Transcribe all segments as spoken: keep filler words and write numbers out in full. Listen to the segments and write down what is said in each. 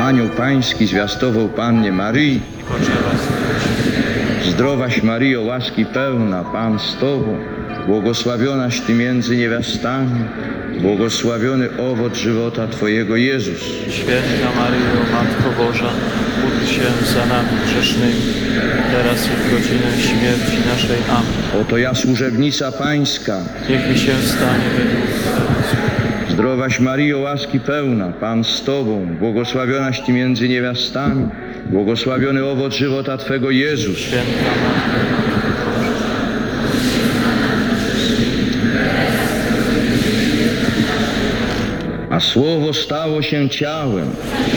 Anioł Pański zwiastował Pannie Maryi. Zdrowaś Maryjo, łaski pełna, Pan z Tobą, błogosławionaś Ty między niewiastami, błogosławiony owoc żywota Twojego Jezus. Święta Maryjo, Matko Boża, módl się za nami grzesznymi, teraz i w godzinę śmierci naszej. Amen. Oto ja, służebnica Pańska. Niech mi się stanie według Zdrowaś Maryjo, łaski pełna, Pan z Tobą, błogosławionaś Ty między niewiastami, błogosławiony owoc żywota Twego Jezus. Święta Matko A Słowo stało się ciałem.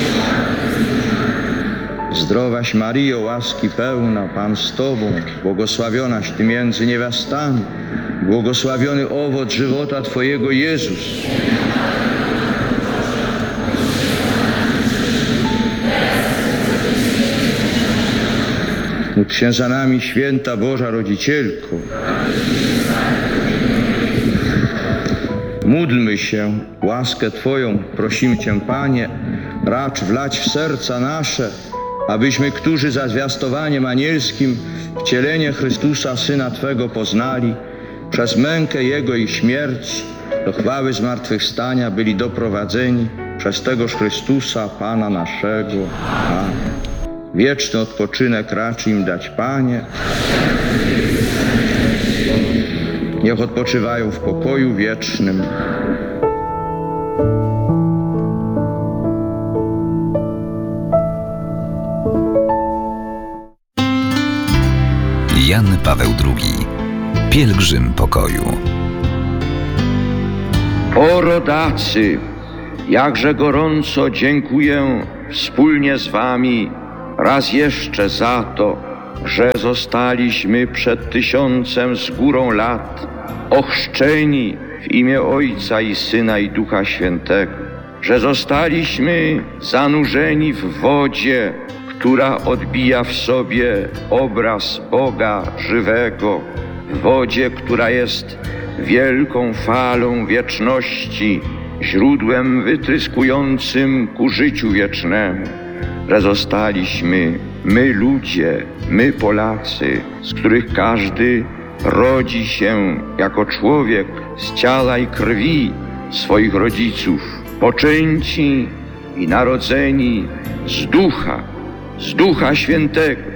Zdrowaś Maryjo, łaski pełna, Pan z Tobą, błogosławionaś Ty między niewiastami, błogosławiony owoc żywota Twojego Jezus. Módl się za nami, święta Boża Rodzicielko. Módlmy się, łaskę Twoją prosimy Cię, Panie, racz wlać w serca nasze, abyśmy, którzy za zwiastowaniem anielskim wcielenie Chrystusa, Syna Twego, poznali, przez mękę Jego i śmierć do chwały zmartwychwstania byli doprowadzeni przez tegoż Chrystusa, Pana naszego. Amen. Wieczny odpoczynek racz im dać, Panie. Niech odpoczywają w pokoju wiecznym. Jan Paweł drugi. Pielgrzym pokoju. O rodacy, jakże gorąco dziękuję wspólnie z wami raz jeszcze za to, że zostaliśmy przed tysiącem z górą lat ochrzczeni w imię Ojca i Syna i Ducha Świętego, że zostaliśmy zanurzeni w wodzie, która odbija w sobie obraz Boga żywego, w wodzie, która jest wielką falą wieczności, źródłem wytryskującym ku życiu wiecznemu, że zostaliśmy my ludzie, my Polacy, z których każdy rodzi się jako człowiek z ciała i krwi swoich rodziców, poczęci i narodzeni z Ducha, z Ducha Świętego,